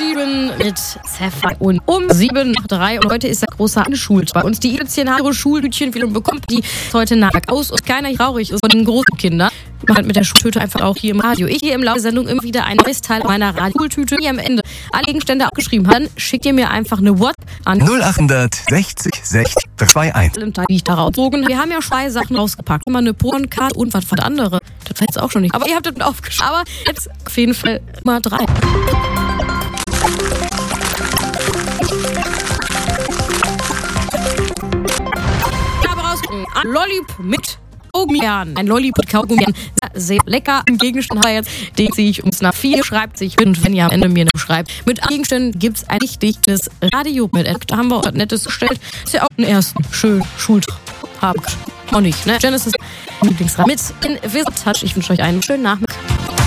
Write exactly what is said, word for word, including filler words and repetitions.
schieben mit Zephyr und um sieben nach drei. Und heute ist der große Anschult bei uns. Die vierzehn Haare Schultütchen wieder bekommt die heute nach aus und keiner traurig ist von den großen Kindern. Man hat mit der Schultüte einfach auch hier im Radio. Ich hier im Laufe der Sendung immer wieder ein neues Teil meiner Radio-Schultüte. Hier am Ende alle Gegenstände abgeschrieben haben, schickt ihr mir einfach eine WhatsApp an null acht sechzig sechzig einundzwanzig. Wie ich da rauszogen. Wir haben ja zwei Sachen rausgepackt. Immer eine Porenkarte und was von andere. Das war jetzt auch schon nicht. Aber ihr habt das aufgeschrieben. Aber jetzt auf jeden Fall mal drei. Aber rausgucken. Lollip mit Kaugummian. Ein Lollipop Kaugummian. Sehr lecker. Ein Gegenstand jetzt, den ziehe ich ums nach vier. Schreibt sich, und wenn ihr am Ende mir noch schreibt. Mit Gegenständen gibt es ein richtiges Radio mit. Da haben wir auch was Nettes gestellt. Ist ja auch einen ersten schönen Schultag haben. Auch nicht, ne? Genesis Lieblingsrad mit in Wizard Touch. Ich wünsche euch einen schönen Nachmittag.